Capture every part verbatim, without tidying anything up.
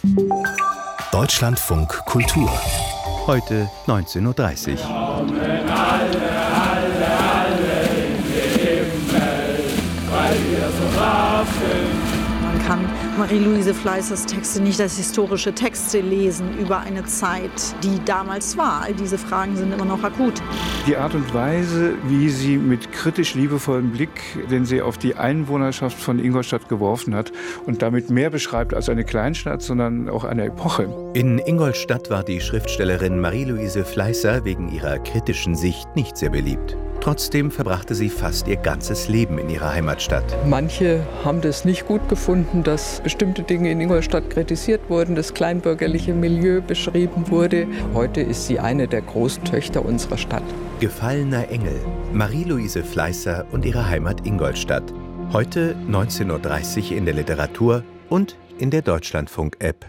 Deutschlandfunk Kultur. Heute neunzehn Uhr dreißig. Kommen alle, alle, alle in den Himmel, weil wir so brav sind. Man kann Marie-Louise Fleißers Texte nicht als historische Texte lesen über eine Zeit, die damals war. All diese Fragen sind immer noch akut. Die Art und Weise, wie sie mit kritisch-liebevollem Blick, den sie auf die Einwohnerschaft von Ingolstadt geworfen hat und damit mehr beschreibt als eine Kleinstadt, sondern auch eine Epoche. In Ingolstadt war die Schriftstellerin Marie-Louise Fleißer wegen ihrer kritischen Sicht nicht sehr beliebt. Trotzdem verbrachte sie fast ihr ganzes Leben in ihrer Heimatstadt. Manche haben das nicht gut gefunden, dass bestimmte Dinge in Ingolstadt kritisiert wurden, das kleinbürgerliche Milieu beschrieben wurde. Heute ist sie eine der großen Töchter unserer Stadt. Gefallener Engel, Marie-Louise Fleißer und ihre Heimat Ingolstadt. Heute neunzehn Uhr dreißig in der Literatur und in der Deutschlandfunk-App.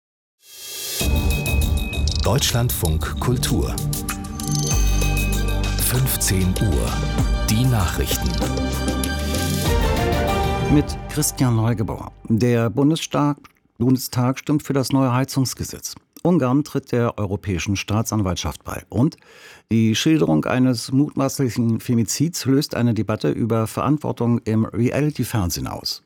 Deutschlandfunk Kultur. fünfzehn Uhr. Die Nachrichten. Mit Christian Neugebauer. Der Bundestag, Bundestag stimmt für das neue Heizungsgesetz. Ungarn tritt der Europäischen Staatsanwaltschaft bei. Und die Schilderung eines mutmaßlichen Femizids löst eine Debatte über Verantwortung im Reality-Fernsehen aus.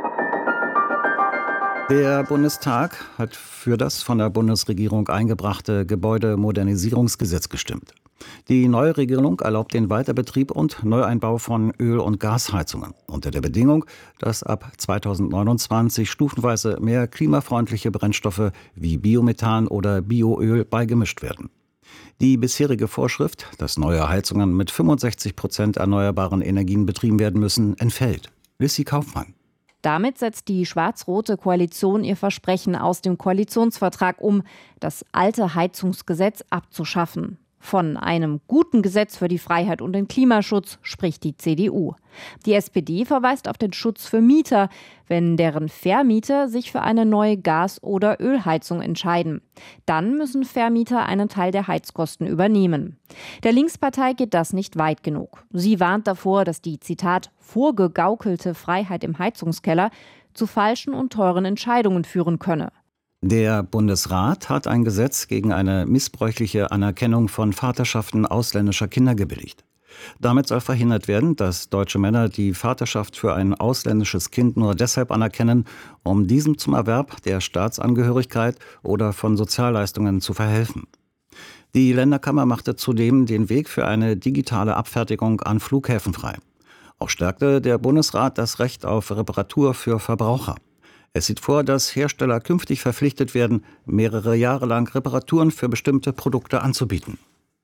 Der Bundestag hat für das von der Bundesregierung eingebrachte Gebäudemodernisierungsgesetz gestimmt. Die neue Regelung erlaubt den Weiterbetrieb und Neueinbau von Öl- und Gasheizungen unter der Bedingung, dass ab zweitausendneunundzwanzig stufenweise mehr klimafreundliche Brennstoffe wie Biomethan oder Bioöl beigemischt werden. Die bisherige Vorschrift, dass neue Heizungen mit fünfundsechzig Prozent erneuerbaren Energien betrieben werden müssen, entfällt. Lissi Kaufmann. Damit setzt die schwarz-rote Koalition ihr Versprechen aus dem Koalitionsvertrag um, das alte Heizungsgesetz abzuschaffen. Von einem guten Gesetz für die Freiheit und den Klimaschutz spricht die C D U. Die S P D verweist auf den Schutz für Mieter, wenn deren Vermieter sich für eine neue Gas- oder Ölheizung entscheiden. Dann müssen Vermieter einen Teil der Heizkosten übernehmen. Der Linkspartei geht das nicht weit genug. Sie warnt davor, dass die, Zitat, vorgegaukelte Freiheit im Heizungskeller zu falschen und teuren Entscheidungen führen könne. Der Bundesrat hat ein Gesetz gegen eine missbräuchliche Anerkennung von Vaterschaften ausländischer Kinder gebilligt. Damit soll verhindert werden, dass deutsche Männer die Vaterschaft für ein ausländisches Kind nur deshalb anerkennen, um diesem zum Erwerb der Staatsangehörigkeit oder von Sozialleistungen zu verhelfen. Die Länderkammer machte zudem den Weg für eine digitale Abfertigung an Flughäfen frei. Auch stärkte der Bundesrat das Recht auf Reparatur für Verbraucher. Es sieht vor, dass Hersteller künftig verpflichtet werden, mehrere Jahre lang Reparaturen für bestimmte Produkte anzubieten.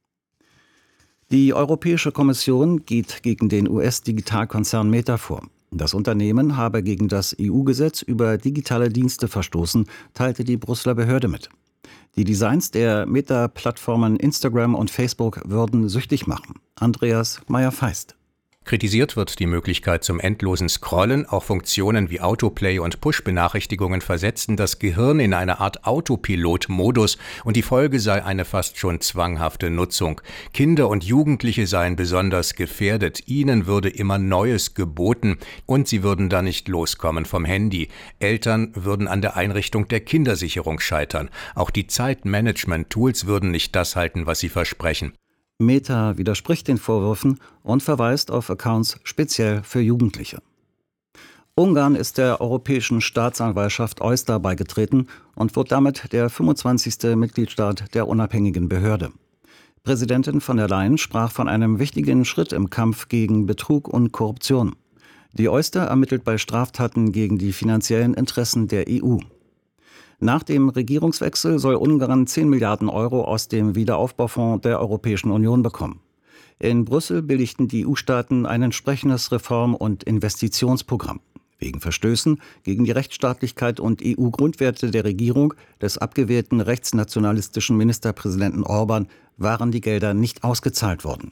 Die Europäische Kommission geht gegen den U S-Digitalkonzern Meta vor. Das Unternehmen habe gegen das E U-Gesetz über digitale Dienste verstoßen, teilte die Brüsseler Behörde mit. Die Designs der Meta-Plattformen Instagram und Facebook würden süchtig machen. Andreas Meyer-Feist. Kritisiert wird die Möglichkeit zum endlosen Scrollen. Auch Funktionen wie Autoplay und Push-Benachrichtigungen versetzen das Gehirn in eine Art Autopilot-Modus und die Folge sei eine fast schon zwanghafte Nutzung. Kinder und Jugendliche seien besonders gefährdet. Ihnen würde immer Neues geboten und sie würden da nicht loskommen vom Handy. Eltern würden an der Einrichtung der Kindersicherung scheitern. Auch die Zeitmanagement-Tools würden nicht das halten, was sie versprechen. Meta widerspricht den Vorwürfen und verweist auf Accounts speziell für Jugendliche. Ungarn ist der Europäischen Staatsanwaltschaft Euster beigetreten und wird damit der fünfundzwanzigste Mitgliedstaat der unabhängigen Behörde. Präsidentin von der Leyen sprach von einem wichtigen Schritt im Kampf gegen Betrug und Korruption. Die Euster ermittelt bei Straftaten gegen die finanziellen Interessen der E U. Nach dem Regierungswechsel soll Ungarn zehn Milliarden Euro aus dem Wiederaufbaufonds der Europäischen Union bekommen. In Brüssel billigten die E U-Staaten ein entsprechendes Reform- und Investitionsprogramm. Wegen Verstößen gegen die Rechtsstaatlichkeit und E U-Grundwerte der Regierung des abgewählten rechtsnationalistischen Ministerpräsidenten Orban waren die Gelder nicht ausgezahlt worden.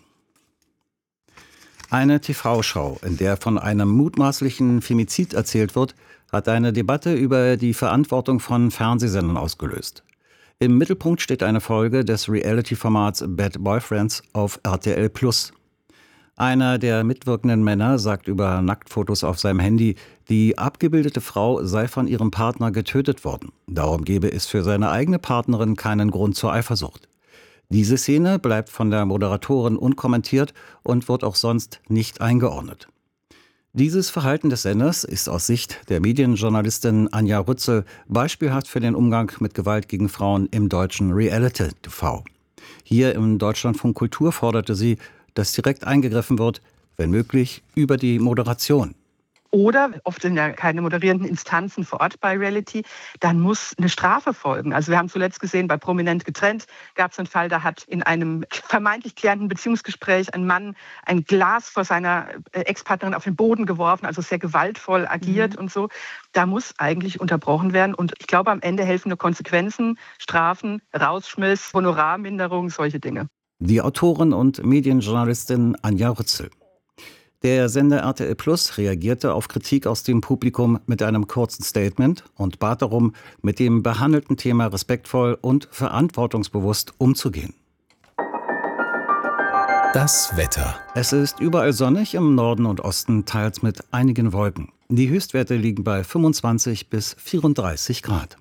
Eine T V-Schau, in der von einem mutmaßlichen Femizid erzählt wird, hat eine Debatte über die Verantwortung von Fernsehsendern ausgelöst. Im Mittelpunkt steht eine Folge des Reality-Formats Bad Boyfriends auf R T L plus. Einer der mitwirkenden Männer sagt über Nacktfotos auf seinem Handy, die abgebildete Frau sei von ihrem Partner getötet worden. Darum gebe es für seine eigene Partnerin keinen Grund zur Eifersucht. Diese Szene bleibt von der Moderatorin unkommentiert und wird auch sonst nicht eingeordnet. Dieses Verhalten des Senders ist aus Sicht der Medienjournalistin Anja Rützel beispielhaft für den Umgang mit Gewalt gegen Frauen im deutschen Reality-T V. Hier im Deutschlandfunk Kultur forderte sie, dass direkt eingegriffen wird, wenn möglich, über die Moderation. Oder, oft sind ja keine moderierenden Instanzen vor Ort bei Reality, dann muss eine Strafe folgen. Also wir haben zuletzt gesehen, bei Prominent getrennt gab es einen Fall, da hat in einem vermeintlich klärenden Beziehungsgespräch ein Mann ein Glas vor seiner Ex-Partnerin auf den Boden geworfen, also sehr gewaltvoll agiert mhm. und so. Da muss eigentlich unterbrochen werden. Und ich glaube, am Ende helfen nur Konsequenzen, Strafen, Rausschmiss, Honorarminderung, solche Dinge. Die Autorin und Medienjournalistin Anja Rützel. Der Sender R T L Plus reagierte auf Kritik aus dem Publikum mit einem kurzen Statement und bat darum, mit dem behandelten Thema respektvoll und verantwortungsbewusst umzugehen. Das Wetter. Es ist überall sonnig, im Norden und Osten teils mit einigen Wolken. Die Höchstwerte liegen bei fünfundzwanzig bis vierunddreißig Grad.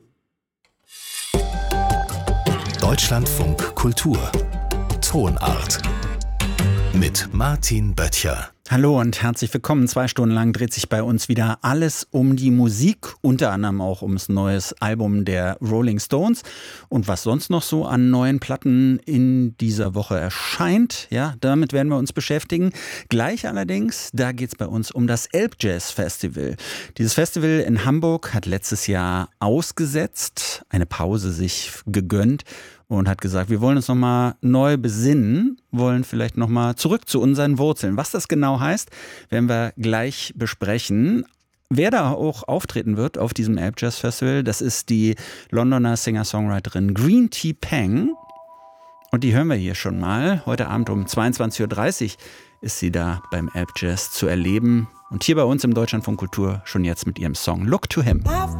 Deutschlandfunk Kultur. Tonart. Mit Martin Böttcher. Hallo und herzlich willkommen. Zwei Stunden lang dreht sich bei uns wieder alles um die Musik, unter anderem auch ums neues Album der Rolling Stones und was sonst noch so an neuen Platten in dieser Woche erscheint. Ja, damit werden wir uns beschäftigen. Gleich allerdings, da geht es bei uns um das Elbjazz Festival. Dieses Festival in Hamburg hat letztes Jahr ausgesetzt, eine Pause sich gegönnt und hat gesagt, wir wollen uns nochmal neu besinnen, wollen vielleicht nochmal zurück zu unseren Wurzeln. Was das genau heißt, werden wir gleich besprechen. Wer da auch auftreten wird auf diesem Elbjazz Festival, das ist die Londoner Singer-Songwriterin Green Tea Peng. Und die hören wir hier schon mal. Heute Abend um zweiundzwanzig Uhr dreißig ist sie da beim Elbjazz zu erleben. Und hier bei uns im Deutschlandfunk Kultur schon jetzt mit ihrem Song Look to Him.